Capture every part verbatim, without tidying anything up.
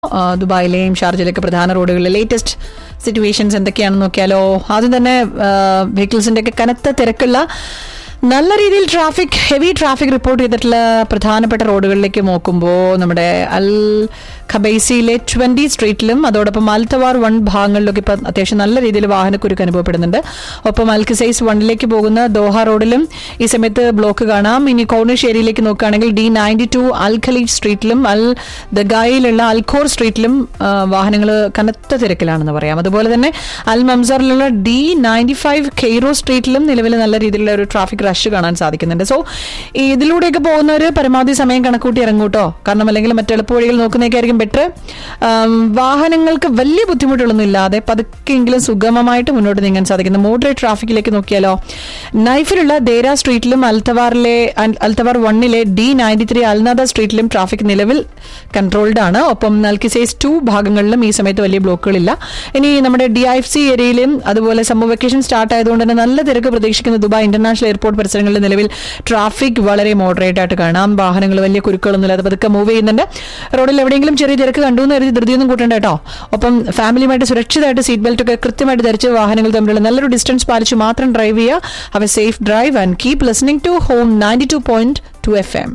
ദുബായിലെയും ഷാർജയിലൊക്കെ പ്രധാന റോഡുകളിലെ latest situations എന്തൊക്കെയാണെന്ന് നോക്കിയാലോ. ആദ്യം തന്നെ വെഹിക്കിൾസിന്റെ ഒക്കെ കനത്ത തിരക്കുള്ള നല്ല രീതിയിൽ ട്രാഫിക് ഹെവി ട്രാഫിക് റിപ്പോർട്ട് ചെയ്തിട്ടുള്ള പ്രധാനപ്പെട്ട റോഡുകളിലേക്ക് നോക്കുമ്പോൾ നമ്മുടെ അൽ ഖബൈസിയിലെ ട്വന്റി സ്ട്രീറ്റിലും അതോടൊപ്പം അൽത്തവാർ വൺ ഭാഗങ്ങളിലൊക്കെ ഇപ്പം അത്യാവശ്യം നല്ല രീതിയിൽ വാഹനക്കുരുക്ക് അനുഭവപ്പെടുന്നുണ്ട്. ഒപ്പം അൽഖസൈസ് വണ്ണിലേക്ക് പോകുന്ന ദോഹ റോഡിലും ഈ സമയത്ത് ബ്ലോക്ക് കാണാം. ഇനി കോർണിഷ് ഏരിയയിലേക്ക് നോക്കുകയാണെങ്കിൽ ഡി നയൻറ്റി ടു അൽ ഖലീജ് സ്ട്രീറ്റിലും അൽ ദഗായിലുള്ള അൽഖോർ സ്ട്രീറ്റിലും വാഹനങ്ങൾ കനത്ത തിരക്കിലാണെന്ന് പറയാം. അതുപോലെ തന്നെ അൽ മംസറിലുള്ള ഡി നയൻറ്റി ഫൈവ് കെയ്റോ സ്ട്രീറ്റിലും നിലവിൽ നല്ല രീതിയിലുള്ള ഒരു ട്രാഫിക് റഷ് കാണാൻ സാധിക്കുന്നുണ്ട്. സോ ഇതിലൂടെയൊക്കെ പോകുന്നവർ പരമാവധി സമയം കണക്കൂട്ടി ഇറങ്ങൂട്ടോ. കാരണം അല്ലെങ്കിൽ മറ്റ് എളുപ്പവഴികൾ നോക്കുന്നതൊക്കെയായിരിക്കും ബെറ്റർ. വാഹനങ്ങൾക്ക് വലിയ ബുദ്ധിമുട്ടുകളൊന്നും ഇല്ലാതെ പതുക്കെങ്കിലും സുഗമമായിട്ട് മുന്നോട്ട് നീങ്ങാൻ സാധിക്കുന്ന മോഡറേറ്റ് ട്രാഫിക്കിലേക്ക് നോക്കിയാലോ. നൈഫിലുള്ള ദേര സ്ട്രീറ്റിലും അൽത്തവാറിലെ അൽത്തവാർ വണ്ണിലെ D ninety three Al Nahda സ്ട്രീറ്റിലും traffic നിലവിൽ കൺട്രോൾഡ് ആണ്. ഒപ്പം അൽഖസൈസ് ടു ഭാഗങ്ങളിലും ഈ സമയത്ത് വലിയ ബ്ലോക്കുകളില്ല. ഇനി നമ്മുടെ ഡി ഐ എഫ് സി ഏരിയയിലും അതുപോലെ സമ്മർ വെക്കേഷൻ സ്റ്റാർട്ട് ആയതുകൊണ്ട് തന്നെ നല്ല തിരക്ക് പ്രതീക്ഷിക്കുന്ന ദുബായ് ഇന്റർനാഷണൽ എയർപോർട്ട് പരിസരങ്ങളിൽ നിലവിൽ ട്രാഫിക് വളരെ മോഡറേറ്റ് ആയിട്ട് കാണാം. വാഹനങ്ങൾ വലിയ കുരുക്കളൊന്നുമില്ലാതെ പതുക്കെ മൂവ് ചെയ്യുന്നുണ്ട്. റോഡിൽ എവിടെയെങ്കിലും ചെറിയ തിരക്ക് കണ്ടു എന്ന് കരുതി ധൃതിയൊന്നും കൂട്ടണ്ട കേട്ടോ. ഒപ്പം ഫാമിലിയുമായിട്ട് സുരക്ഷിതമായിട്ട് സീറ്റ് ബെൽറ്റ് ഒക്കെ കൃത്യമായിട്ട് ധരിച്ച് വാഹനങ്ങൾ തമ്മിലുള്ള നല്ലൊരു ഡിസ്റ്റൻസ് പാലിച്ച് മാത്രം ഡ്രൈവ് ചെയ്യുക. Have A safe drive and keep listening to home ninety two point two F M.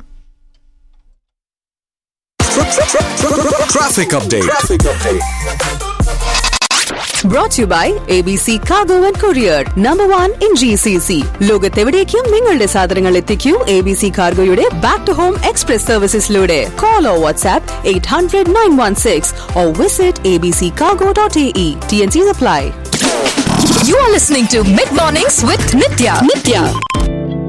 Traffic update. Brought to you by A B C Cargo and Courier, number one in G C C. ലോകത്തെവിടേക്കും നിങ്ങളുടെ സാധനങ്ങൾ എത്തിക്കൂ A B C കാർഗോയുടെ back to home express സർവീസസിലൂടെ. Call or WhatsApp eight hundred nine one six or visit a b c cargo dot a e. T N Cs apply. You are listening to Mid Mornings with Nitya. Nitya.